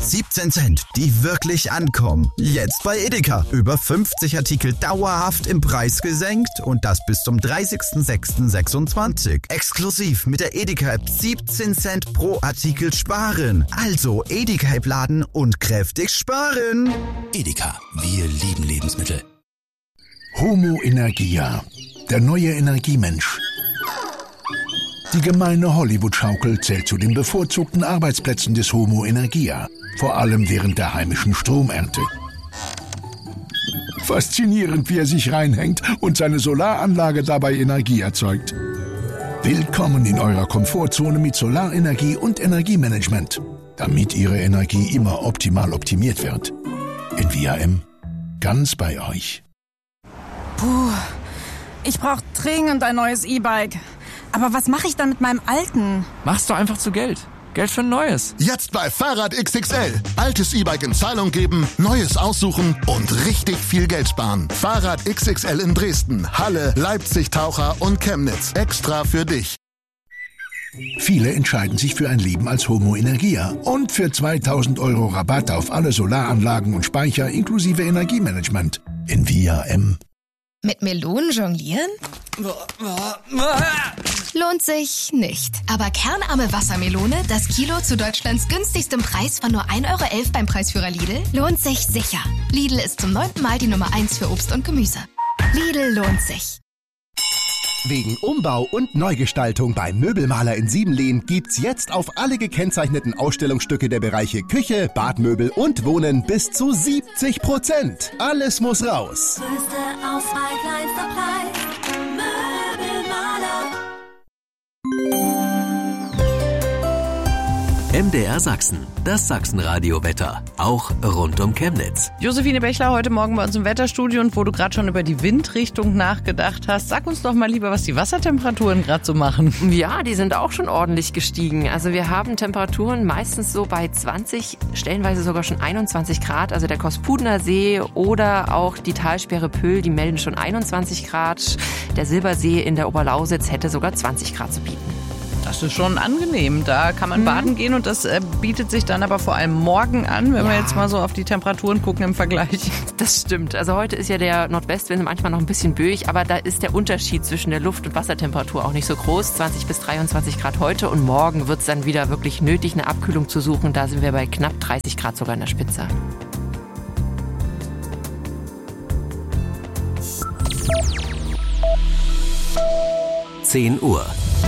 17 Cent, die wirklich ankommen. Jetzt bei Edeka. Über 50 Artikel dauerhaft im Preis gesenkt und das bis zum 30.06.26. Exklusiv mit der Edeka-App 17 Cent pro Artikel sparen. Also Edeka-App laden und kräftig sparen. Edeka, wir lieben Lebensmittel. Homo Energia, der neue Energiemensch. Die gemeine Hollywood-Schaukel zählt zu den bevorzugten Arbeitsplätzen des Homo Energia, vor allem während der heimischen Stromernte. Faszinierend, wie er sich reinhängt und seine Solaranlage dabei Energie erzeugt. Willkommen in eurer Komfortzone mit Solarenergie und Energiemanagement, damit Ihre Energie immer optimal optimiert wird. Envia M, ganz bei euch. Puh, ich brauche dringend ein neues E-Bike. Aber was mache ich dann mit meinem alten? Machst du einfach zu Geld. Geld für ein neues. Jetzt bei Fahrrad XXL. Altes E-Bike in Zahlung geben, neues aussuchen und richtig viel Geld sparen. Fahrrad XXL in Dresden, Halle, Leipzig, Taucher und Chemnitz. Extra für dich. Viele entscheiden sich für ein Leben als Homo Energia und für 2.000 € Rabatt auf alle Solaranlagen und Speicher inklusive Energiemanagement. Envia M. Mit Melonen jonglieren? Lohnt sich nicht. Aber kernarme Wassermelone, das Kilo zu Deutschlands günstigstem Preis von nur 1,11 € beim Preisführer Lidl, lohnt sich sicher. Lidl ist zum 9. Mal die Nummer 1 für Obst und Gemüse. Lidl lohnt sich. Wegen Umbau und Neugestaltung beim Möbelmaler in Siebenlehn gibt's jetzt auf alle gekennzeichneten Ausstellungsstücke der Bereiche Küche, Badmöbel und Wohnen bis zu 70%. Alles muss raus. Größte Auswahl, kleinster Preis. Möbelmaler. MDR Sachsen, das Sachsenradio-Wetter, auch rund um Chemnitz. Josephine Bechler heute Morgen bei uns im Wetterstudio und wo du gerade schon über die Windrichtung nachgedacht hast, sag uns doch mal lieber, was die Wassertemperaturen gerade so machen. Ja, die sind auch schon ordentlich gestiegen. Also wir haben Temperaturen meistens so bei 20, stellenweise sogar schon 21 Grad. Also der Kospudner See oder auch die Talsperre Pöhl, die melden schon 21 Grad. Der Silbersee in der Oberlausitz hätte sogar 20 Grad zu bieten. Das ist schon angenehm. Da kann man baden gehen und das bietet sich dann aber vor allem morgen an, wenn wir jetzt mal so auf die Temperaturen gucken im Vergleich. Das stimmt. Also heute ist ja der Nordwestwind manchmal noch ein bisschen böig, aber da ist der Unterschied zwischen der Luft- und Wassertemperatur auch nicht so groß. 20 bis 23 Grad heute und morgen wird es dann wieder wirklich nötig, eine Abkühlung zu suchen. Da sind wir bei knapp 30 Grad sogar in der Spitze. Uhr.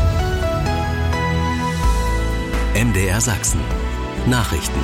MDR Sachsen. Nachrichten.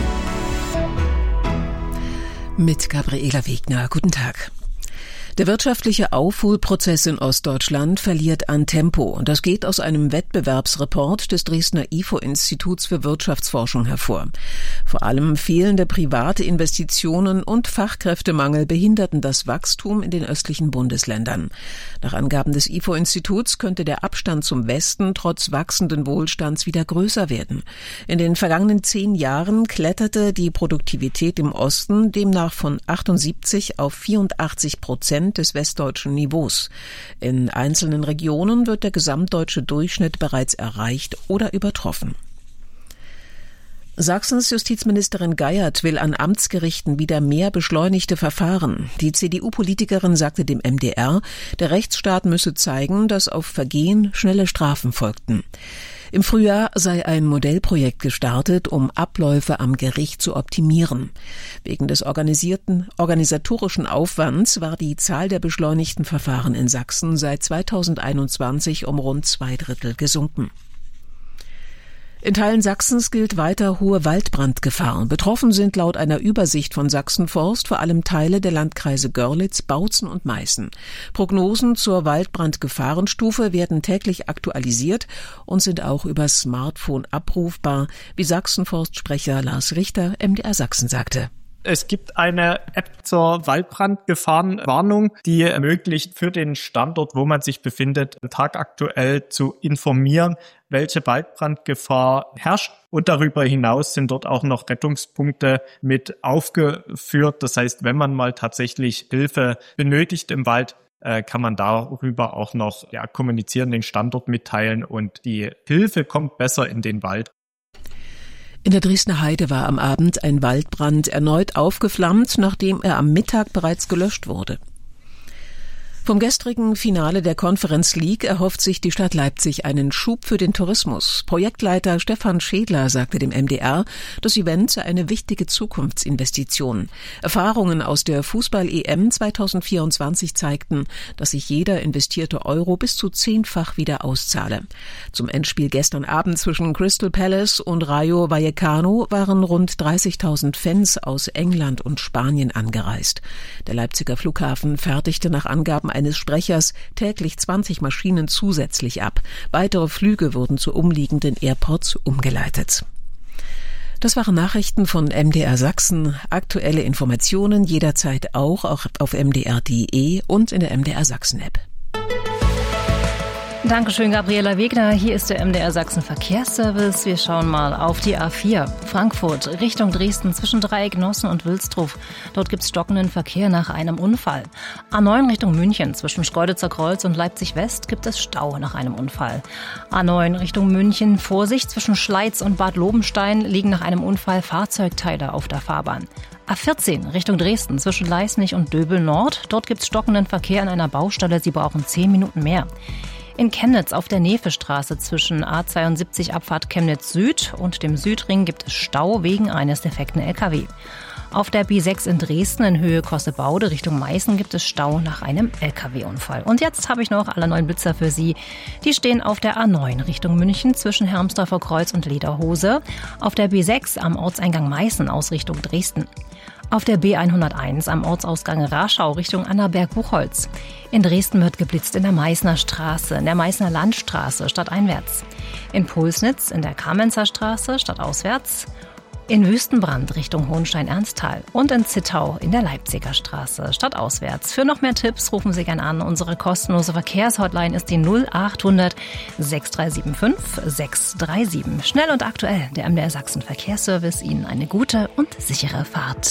Mit Gabriela Wegner. Guten Tag. Der wirtschaftliche Aufholprozess in Ostdeutschland verliert an Tempo. Das geht aus einem Wettbewerbsreport des Dresdner IFO-Instituts für Wirtschaftsforschung hervor. Vor allem fehlende private Investitionen und Fachkräftemangel behinderten das Wachstum in den östlichen Bundesländern. Nach Angaben des IFO-Instituts könnte der Abstand zum Westen trotz wachsenden Wohlstands wieder größer werden. In den vergangenen 10 Jahren kletterte die Produktivität im Osten demnach von 78 auf 84% des westdeutschen Niveaus. In einzelnen Regionen wird der gesamtdeutsche Durchschnitt bereits erreicht oder übertroffen. Sachsens Justizministerin Geiert will an Amtsgerichten wieder mehr beschleunigte Verfahren. Die CDU-Politikerin sagte dem MDR, der Rechtsstaat müsse zeigen, dass auf Vergehen schnelle Strafen folgten. Im Frühjahr sei ein Modellprojekt gestartet, um Abläufe am Gericht zu optimieren. Wegen des organisatorischen Aufwands war die Zahl der beschleunigten Verfahren in Sachsen seit 2021 um rund 2/3 gesunken. In Teilen Sachsens gilt weiter hohe Waldbrandgefahr. Betroffen sind laut einer Übersicht von Sachsenforst vor allem Teile der Landkreise Görlitz, Bautzen und Meißen. Prognosen zur Waldbrandgefahrenstufe werden täglich aktualisiert und sind auch über Smartphone abrufbar, wie Sachsenforstsprecher Lars Richter MDR Sachsen sagte. Es gibt eine App zur Waldbrandgefahrenwarnung, die ermöglicht, für den Standort, wo man sich befindet, tagaktuell zu informieren, welche Waldbrandgefahr herrscht. Und darüber hinaus sind dort auch noch Rettungspunkte mit aufgeführt. Das heißt, wenn man mal tatsächlich Hilfe benötigt im Wald, kann man darüber auch noch kommunizieren, den Standort mitteilen und die Hilfe kommt besser in den Wald. In der Dresdner Heide war am Abend ein Waldbrand erneut aufgeflammt, nachdem er am Mittag bereits gelöscht wurde. Vom gestrigen Finale der Conference League erhofft sich die Stadt Leipzig einen Schub für den Tourismus. Projektleiter Stefan Schädler sagte dem MDR, das Event sei eine wichtige Zukunftsinvestition. Erfahrungen aus der Fußball-EM 2024 zeigten, dass sich jeder investierte Euro bis zu 10-fach wieder auszahle. Zum Endspiel gestern Abend zwischen Crystal Palace und Rayo Vallecano waren rund 30.000 Fans aus England und Spanien angereist. Der Leipziger Flughafen fertigte nach Angaben eines Sprechers täglich 20 Maschinen zusätzlich ab. Weitere Flüge wurden zu umliegenden Airports umgeleitet. Das waren Nachrichten von MDR Sachsen. Aktuelle Informationen jederzeit auch auf mdr.de und in der MDR Sachsen App. Dankeschön, Gabriela Wegner. Hier ist der MDR Sachsen Verkehrsservice. Wir schauen mal auf die A4. Frankfurt Richtung Dresden zwischen Dreiecknossen und Wilsdruf. Dort gibt es stockenden Verkehr nach einem Unfall. A9 Richtung München zwischen Schkeuditzer Kreuz und Leipzig West gibt es Stau nach einem Unfall. A9 Richtung München. Vorsicht, zwischen Schleiz und Bad Lobenstein liegen nach einem Unfall Fahrzeugteile auf der Fahrbahn. A14 Richtung Dresden zwischen Leisnig und Döbel Nord. Dort gibt es stockenden Verkehr an einer Baustelle. Sie brauchen 10 Minuten mehr. In Chemnitz auf der Nefestraße zwischen A72 Abfahrt Chemnitz Süd und dem Südring gibt es Stau wegen eines defekten LKW. Auf der B6 in Dresden in Höhe Kossebaude Richtung Meißen gibt es Stau nach einem LKW-Unfall. Und jetzt habe ich noch alle 9 Blitzer für Sie. Die stehen auf der A9 Richtung München zwischen Hermsdorfer Kreuz und Lederhose. Auf der B6 am Ortseingang Meißen aus Richtung Dresden. Auf der B101 am Ortsausgang Raschau Richtung Annaberg-Buchholz. In Dresden wird geblitzt in der Meißner Straße, in der Meißner Landstraße stadteinwärts. In Pulsnitz in der Kamenzer Straße stadtauswärts. In Wüstenbrand Richtung Hohenstein-Ernsthal und in Zittau in der Leipziger Straße stadtauswärts. Für noch mehr Tipps rufen Sie gerne an. Unsere kostenlose Verkehrshotline ist die 0800 6375 637. Schnell und aktuell, der MDR Sachsen Verkehrsservice. Ihnen eine gute und sichere Fahrt.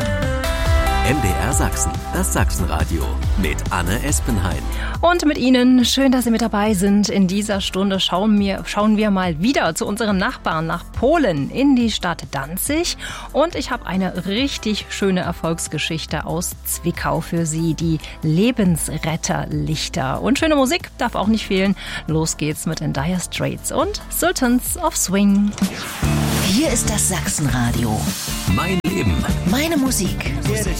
MDR Sachsen, das Sachsenradio mit Anne Espenheim. Und mit Ihnen, schön, dass Sie mit dabei sind. In dieser Stunde schauen wir mal wieder zu unseren Nachbarn nach Polen in die Stadt Danzig. Und ich habe eine richtig schöne Erfolgsgeschichte aus Zwickau für Sie, die Lebensretterlichter. Und schöne Musik darf auch nicht fehlen. Los geht's mit den Dire Straits und Sultans of Swing. Hier ist das Sachsenradio. Mein Leben. Meine Musik.